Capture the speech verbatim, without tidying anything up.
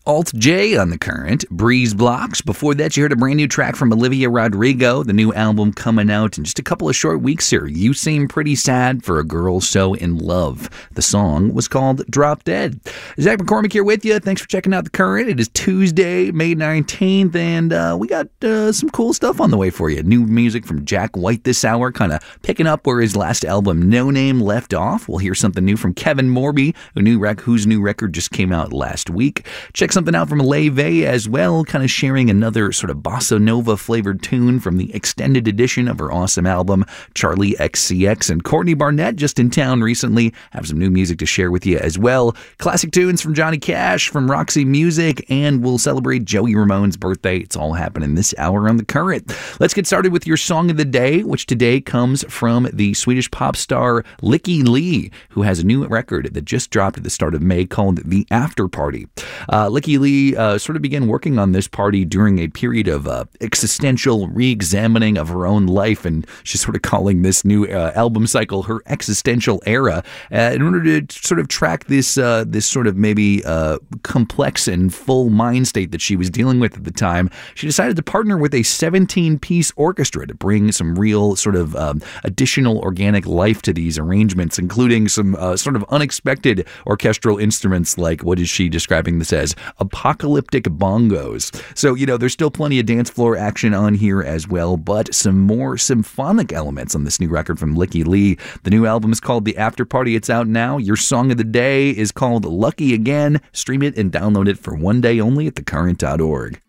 Alt J on The Current, Breeze Blocks. Before that, you heard a brand new track from Olivia Rodrigo, the new album coming out in just a couple of short weeks here. You Seem Pretty Sad for a Girl So in Love. The song was called Drop Dead. Zach McCormick here with you. Thanks for checking out The Current. It is Tuesday, May nineteenth, and uh, we got uh, some cool stuff on the way for you. New music from Jack White this hour, kind of picking up where his last album, No Name, left off. We'll hear something new from Kevin Morby, who new rec- whose new record just came out last week. Check something out from Leve as well, kind of sharing another sort of bossa nova flavored tune from the extended edition of her awesome album, Charlie X C X. And Courtney Barnett, just in town recently, have some new music to share with you as well. Classic tunes from Johnny Cash, from Roxy Music, and we'll celebrate Joey Ramone's birthday. It's all happening this hour on The Current. Let's get started with your song of the day, which today comes from the Swedish pop star Lykke Li, who has a new record that just dropped at the start of May called The After Party. Uh, Lykke Li uh, sort of began working on this party during a period of uh, existential re-examining of her own life, and she's sort of calling this new uh, album cycle her existential era, uh, in order to sort of track this uh, this sort of maybe uh, complex and full mind state that she was dealing with at the time. She decided to partner with a seventeen-piece orchestra to bring some real sort of um, additional organic life to these arrangements, including some uh, sort of unexpected orchestral instruments like, what is she describing this as? Apocalyptic bongos. So, you know, there's still plenty of dance floor action on here as well, but some more symphonic elements on this new record from Lykke Li. The new album is called The After Party. It's out now. Your song of the day is called Lucky Again. Stream it and download it for one day only at the current dot org.